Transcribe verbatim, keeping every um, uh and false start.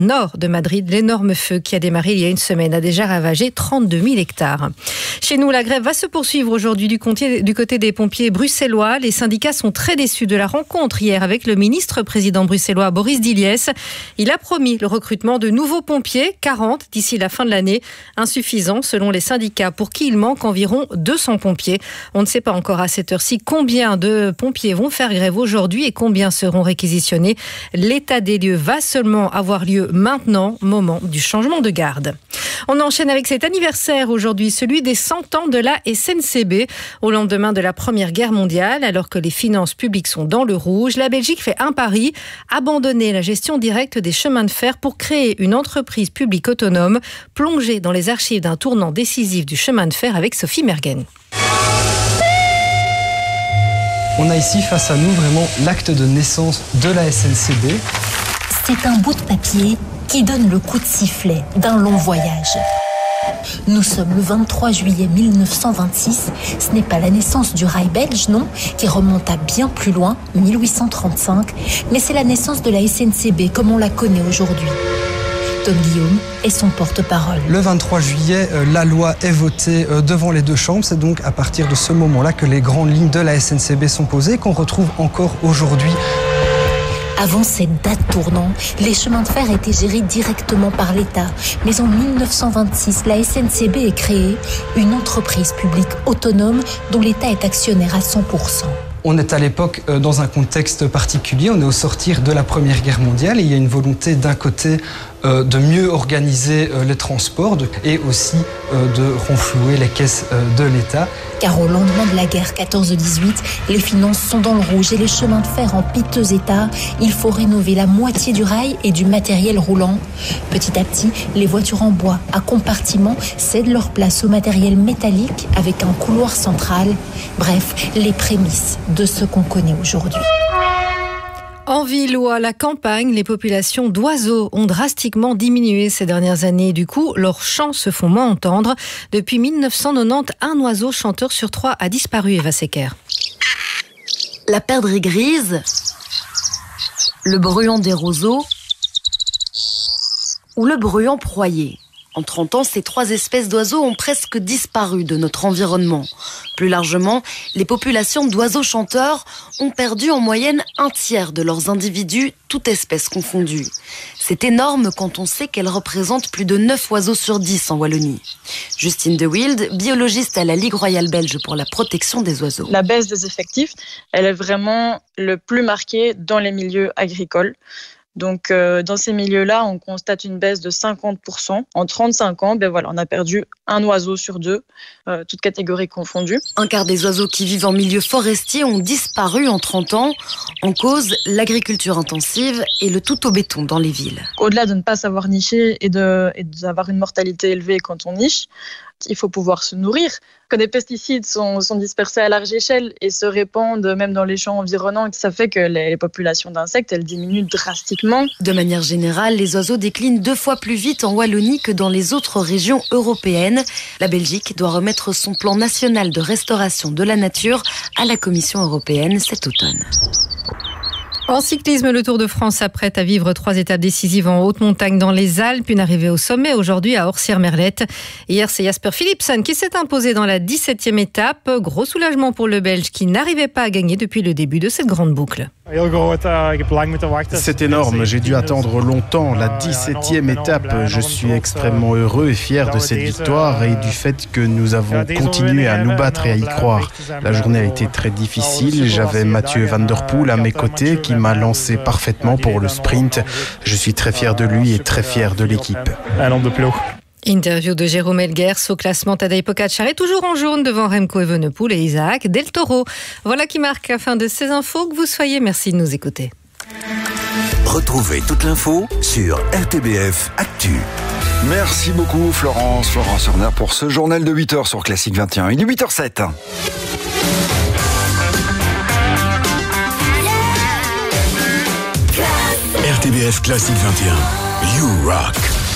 nord de Madrid. L'énorme feu qui a démarré il y a une semaine a déjà ravagé trente-deux mille hectares. Chez nous, la grève va se poursuivre aujourd'hui du côté des pompiers bruxellois. Les syndicats sont très déçus de la rencontre hier avec le ministre-président bruxellois Boris Diliès. Il a promis le recrutement de nouveaux pompiers, quarante d'ici la fin de l'année. Insuffisant selon les syndicats pour qui il manque environ deux cents pompiers. On ne sait pas encore à cette heure-ci combien de pompiers vont faire grève aujourd'hui et combien seront réquisitionnés. L'état des lieux va seulement avoir lieu maintenant, moment du changement de garde. On enchaîne avec cet anniversaire aujourd'hui, celui des cent ans de la S N C B. Au lendemain de la Première Guerre mondiale, alors que les finances publiques sont dans le rouge, la Belgique fait un pari, abandonner la gestion directe des chemins de fer pour créer une entreprise publique autonome, plongée dans les archives d'un tournant décisif du chemin de fer avec Sophie Mergen. On a ici face à nous vraiment l'acte de naissance de la S N C B. C'est un bout de papier qui donne le coup de sifflet d'un long voyage. Nous sommes le vingt-trois juillet mille neuf cent vingt-six. Ce n'est pas la naissance du rail belge, non, qui remonte à bien plus loin, mille huit cent trente-cinq, mais c'est la naissance de la S N C B comme on la connaît aujourd'hui. Tom Guillaume est son porte-parole. Le vingt-trois juillet, la loi est votée devant les deux chambres. C'est donc à partir de ce moment-là que les grandes lignes de la S N C B sont posées, qu'on retrouve encore aujourd'hui. Avant cette date tournant, les chemins de fer étaient gérés directement par l'État. Mais en mille neuf cent vingt-six, la S N C B est créée, une entreprise publique autonome dont l'État est actionnaire à cent pour cent. On est à l'époque dans un contexte particulier, on est au sortir de la Première Guerre mondiale et il y a une volonté d'un côté euh, de mieux organiser euh, les transports de, et aussi euh, de renflouer les caisses euh, de l'État. Car au lendemain de la guerre quatorze dix-huit, les finances sont dans le rouge et les chemins de fer en piteux état. Il faut rénover la moitié du rail et du matériel roulant. Petit à petit, les voitures en bois à compartiments cèdent leur place au matériel métallique avec un couloir central. Bref, les prémices de ce qu'on connaît aujourd'hui. En ville ou à la campagne, les populations d'oiseaux ont drastiquement diminué ces dernières années. Du coup, leurs chants se font moins entendre. Depuis mille neuf cent quatre-vingt-dix, un oiseau chanteur sur trois a disparu, Eva Secker. La perdrix grise, le bruant des roseaux ou le bruant proyé. En trente ans, ces trois espèces d'oiseaux ont presque disparu de notre environnement. Plus largement, les populations d'oiseaux chanteurs ont perdu en moyenne un tiers de leurs individus, toutes espèces confondues. C'est énorme quand on sait qu'elles représentent plus de neuf oiseaux sur dix en Wallonie. Justine De Wilde, biologiste à la Ligue royale belge pour la protection des oiseaux. La baisse des effectifs, elle est vraiment le plus marquée dans les milieux agricoles. Donc, euh, dans ces milieux-là, on constate une baisse de cinquante pour cent. En trente-cinq ans, ben voilà, on a perdu un oiseau sur deux, euh, toutes catégories confondues. Un quart des oiseaux qui vivent en milieu forestier ont disparu en trente ans. En cause, l'agriculture intensive et le tout au béton dans les villes. Au-delà de ne pas savoir nicher et, de, et d'avoir une mortalité élevée quand on niche, il faut pouvoir se nourrir. Quand des pesticides sont, sont dispersés à large échelle et se répandent même dans les champs environnants, ça fait que les, les populations d'insectes, elles diminuent drastiquement. De manière générale, les oiseaux déclinent deux fois plus vite en Wallonie que dans les autres régions européennes. La Belgique doit remettre son plan national de restauration de la nature à la Commission européenne cet automne. En cyclisme, le Tour de France s'apprête à vivre trois étapes décisives en haute montagne dans les Alpes. Une arrivée au sommet aujourd'hui à Orsières-Merlette. Hier, c'est Jasper Philipsen qui s'est imposé dans la dix-septième étape. Gros soulagement pour le Belge qui n'arrivait pas à gagner depuis le début de cette grande boucle. C'est énorme, j'ai dû attendre longtemps. La dix-septième étape, je suis extrêmement heureux et fier de cette victoire et du fait que nous avons continué à nous battre et à y croire. La journée a été très difficile, j'avais Mathieu Van Der Poel à mes côtés qui m'a lancé parfaitement pour le sprint. Je suis très fier de lui et très fier de l'équipe. Interview de Jérôme Elguers. Au classement, Tadej Pogačar est toujours en jaune devant Remco Evenepoel et Isaac Del Toro. Voilà qui marque la fin de ces infos. Que vous soyez, merci de nous écouter. Retrouvez toute l'info sur R T B F Actu. Merci beaucoup Florence, Florence Horner pour ce journal de huit heures sur Classique vingt et un. Il est huit heures zéro sept. R T B F Classique vingt et un. You rock.